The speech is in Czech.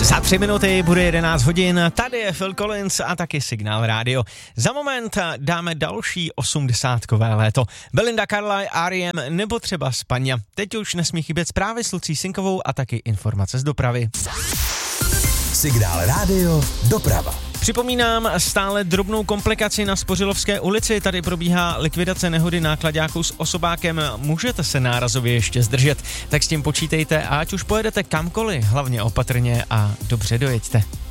Za 3 minuty bude 11 hodin, tady je Phil Collins a taky Signál rádio. Za moment dáme další 80kové léto. Belinda Carlisle, R.E.M. nebo třeba Spania. Teď už nesmí chybět zprávy s Lucí Sinkovou a taky informace z dopravy. Signál rádio, doprava. Připomínám stále drobnou komplikaci na Spořilovské ulici. Tady probíhá likvidace nehody náklaďáků s osobákem. Můžete se nárazově ještě zdržet, tak s tím počítejte a ať už pojedete kamkoliv, hlavně opatrně a dobře dojeďte.